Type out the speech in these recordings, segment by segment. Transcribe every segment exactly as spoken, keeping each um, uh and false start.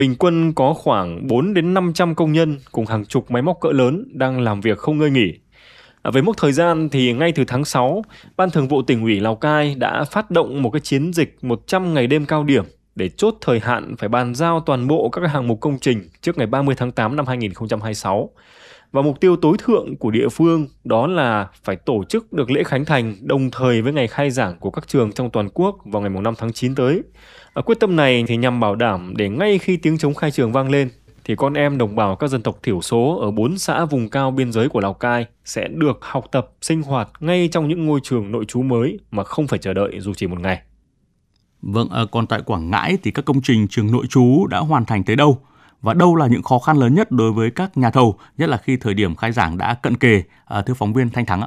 Bình quân có khoảng bốn đến năm trăm công nhân cùng hàng chục máy móc cỡ lớn đang làm việc không ngơi nghỉ. À, với mốc thời gian thì ngay từ tháng sáu, Ban Thường vụ Tỉnh ủy Lào Cai đã phát động một cái chiến dịch một trăm ngày đêm cao điểm để chốt thời hạn phải bàn giao toàn bộ các hạng mục công trình trước ngày ba mươi tháng tám năm hai nghìn không trăm hai mươi sáu. Và mục tiêu tối thượng của địa phương đó là phải tổ chức được lễ khánh thành đồng thời với ngày khai giảng của các trường trong toàn quốc vào ngày năm tháng chín tới. À, quyết tâm này thì nhằm bảo đảm để ngay khi tiếng trống khai trường vang lên thì con em đồng bào các dân tộc thiểu số ở bốn xã vùng cao biên giới của Lào Cai sẽ được học tập, sinh hoạt ngay trong những ngôi trường nội trú mới mà không phải chờ đợi dù chỉ một ngày. Vâng, còn tại Quảng Ngãi thì các công trình trường nội trú đã hoàn thành tới đâu? Và đâu là những khó khăn lớn nhất đối với các nhà thầu, nhất là khi thời điểm khai giảng đã cận kề? À, thưa phóng viên Thanh Thắng ạ.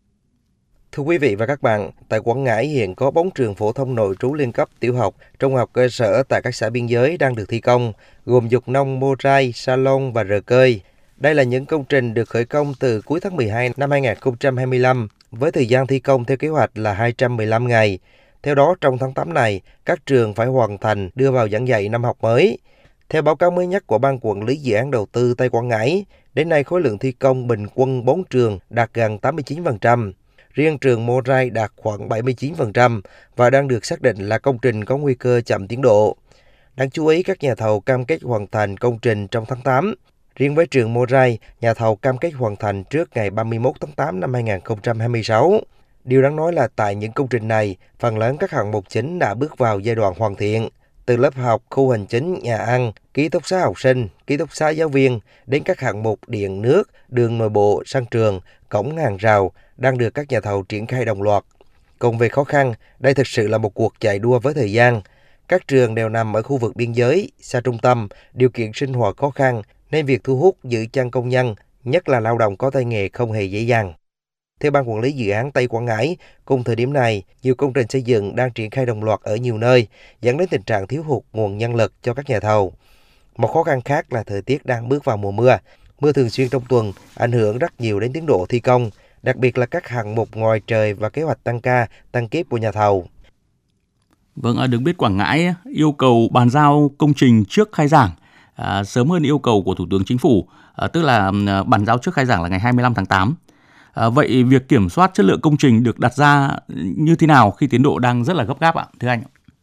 Thưa quý vị và các bạn, tại Quảng Ngãi hiện có bốn trường phổ thông nội trú liên cấp tiểu học, trung học cơ sở tại các xã biên giới đang được thi công, gồm Dục Nông, Mô Rai, Sa Lông và Rờ Cơi. Đây là những công trình được khởi công từ cuối tháng mười hai năm hai nghìn không trăm hai mươi lăm, với thời gian thi công theo kế hoạch là hai trăm mười lăm ngày. Theo đó, trong tháng tám này, các trường phải hoàn thành đưa vào giảng dạy năm học mới. Theo báo cáo mới nhất của Ban Quản lý Dự án Đầu tư Tây Quảng Ngãi, đến nay khối lượng thi công bình quân bốn trường đạt gần tám mươi chín phần trăm. Riêng trường Mô Rai đạt khoảng bảy mươi chín phần trăm và đang được xác định là công trình có nguy cơ chậm tiến độ. Đáng chú ý, các nhà thầu cam kết hoàn thành công trình trong tháng tám. Riêng với trường Mô Rai, nhà thầu cam kết hoàn thành trước ngày ba mươi mốt tháng tám năm hai nghìn không trăm hai mươi sáu. Điều đáng nói là tại những công trình này, phần lớn các hạng mục chính đã bước vào giai đoạn hoàn thiện. Từ lớp học, khu hành chính, nhà ăn, ký túc xá học sinh, ký túc xá giáo viên, đến các hạng mục điện, nước, đường nội bộ, sân trường, cổng hàng rào đang được các nhà thầu triển khai đồng loạt. Còn về khó khăn, đây thực sự là một cuộc chạy đua với thời gian. Các trường đều nằm ở khu vực biên giới, xa trung tâm, điều kiện sinh hoạt khó khăn, nên việc thu hút giữ chân công nhân, nhất là lao động có tay nghề không hề dễ dàng. Theo Ban Quản lý Dự án Tây Quảng Ngãi, cùng thời điểm này, nhiều công trình xây dựng đang triển khai đồng loạt ở nhiều nơi, dẫn đến tình trạng thiếu hụt nguồn nhân lực cho các nhà thầu. Một khó khăn khác là thời tiết đang bước vào mùa mưa. Mưa thường xuyên trong tuần ảnh hưởng rất nhiều đến tiến độ thi công, đặc biệt là các hạng mục ngoài trời và kế hoạch tăng ca, tăng kíp của nhà thầu. Vâng, được biết Quảng Ngãi yêu cầu bàn giao công trình trước khai giảng, à, sớm hơn yêu cầu của Thủ tướng Chính phủ, à, tức là bàn giao trước khai giảng là ngày hai mươi lăm tháng tám. À, vậy việc kiểm soát chất lượng công trình được đặt ra như thế nào khi tiến độ đang rất là gấp gáp ạ, thưa anh?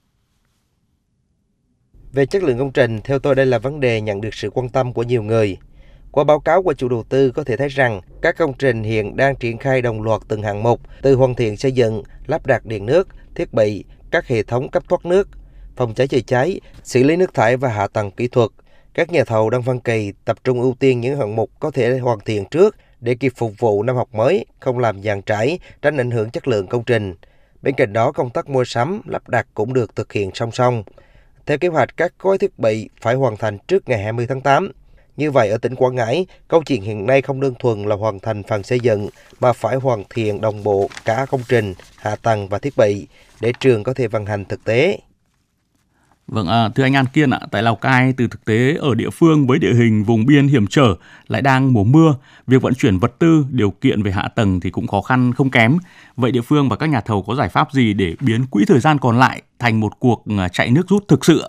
Về chất lượng công trình, theo tôi đây là vấn đề nhận được sự quan tâm của nhiều người. Qua báo cáo của chủ đầu tư có thể thấy rằng các công trình hiện đang triển khai đồng loạt từng hạng mục, từ hoàn thiện xây dựng, lắp đặt điện nước, thiết bị, các hệ thống cấp thoát nước, phòng cháy chữa cháy, xử lý nước thải và hạ tầng kỹ thuật. Các nhà thầu đang phân kỳ tập trung ưu tiên những hạng mục có thể hoàn thiện trước để kịp phục vụ năm học mới, không làm dàn trải, tránh ảnh hưởng chất lượng công trình. Bên cạnh đó, công tác mua sắm, lắp đặt cũng được thực hiện song song. Theo kế hoạch, các gói thiết bị phải hoàn thành trước ngày hai mươi tháng tám. Như vậy, ở tỉnh Quảng Ngãi, câu chuyện hiện nay không đơn thuần là hoàn thành phần xây dựng, mà phải hoàn thiện đồng bộ cả công trình, hạ tầng và thiết bị, để trường có thể vận hành thực tế. Vâng, à, thưa anh An Kiên ạ, tại Lào Cai từ thực tế ở địa phương với địa hình vùng biên hiểm trở lại đang mùa mưa, việc vận chuyển vật tư, điều kiện về hạ tầng thì cũng khó khăn không kém. Vậy địa phương và các nhà thầu có giải pháp gì để biến quỹ thời gian còn lại thành một cuộc chạy nước rút thực sự?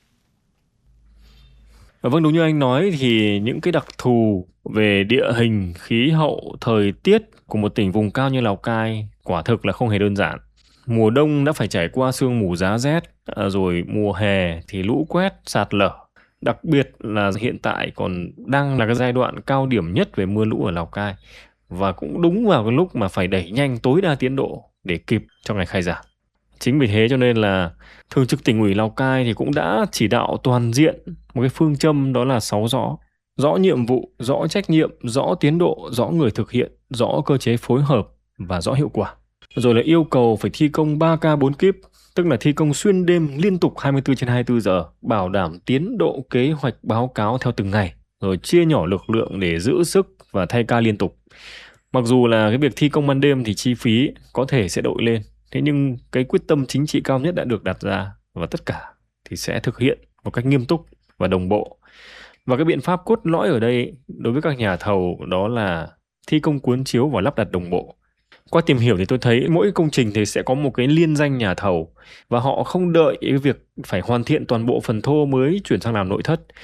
Vâng, đúng như anh nói thì những cái đặc thù về địa hình, khí hậu, thời tiết của một tỉnh vùng cao như Lào Cai quả thực là không hề đơn giản. Mùa đông đã phải trải qua sương mù giá rét, rồi mùa hè thì lũ quét, sạt lở. Đặc biệt là hiện tại còn đang là cái giai đoạn cao điểm nhất về mưa lũ ở Lào Cai. Và cũng đúng vào cái lúc mà phải đẩy nhanh tối đa tiến độ để kịp cho ngày khai giảng. Chính vì thế cho nên là Thường trực Tỉnh ủy Lào Cai thì cũng đã chỉ đạo toàn diện một cái phương châm, đó là sáu rõ. Rõ nhiệm vụ, rõ trách nhiệm, rõ tiến độ, rõ người thực hiện, rõ cơ chế phối hợp và rõ hiệu quả. Rồi là yêu cầu phải thi công ba ca bốn kíp, tức là thi công xuyên đêm liên tục hai mươi tư trên hai mươi tư giờ, bảo đảm tiến độ kế hoạch báo cáo theo từng ngày, rồi chia nhỏ lực lượng để giữ sức và thay ca liên tục. Mặc dù là cái việc thi công ban đêm thì chi phí có thể sẽ đội lên, thế nhưng cái quyết tâm chính trị cao nhất đã được đặt ra và tất cả thì sẽ thực hiện một cách nghiêm túc và đồng bộ. Và cái biện pháp cốt lõi ở đây đối với các nhà thầu đó là thi công cuốn chiếu và lắp đặt đồng bộ. Qua tìm hiểu thì tôi thấy mỗi công trình thì sẽ có một cái liên danh nhà thầu và họ không đợi cái việc phải hoàn thiện toàn bộ phần thô mới chuyển sang làm nội thất,